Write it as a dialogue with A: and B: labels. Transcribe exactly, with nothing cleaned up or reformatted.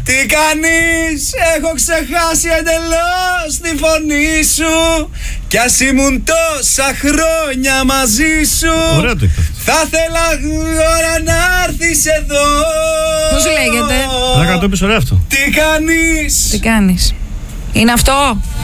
A: Τι κάνεις, έχω ξεχάσει εντελώς τη φωνή σου. Κι ας ήμουν τόσα χρόνια μαζί σου.
B: Ωραία το είπα.
A: Θα ήθελα ώρα να έρθεις εδώ.
C: Πώς λέγεται?
B: Θα το πεις ωραία αυτό.
A: Τι κάνεις.
C: Τι κάνεις? Είναι αυτό?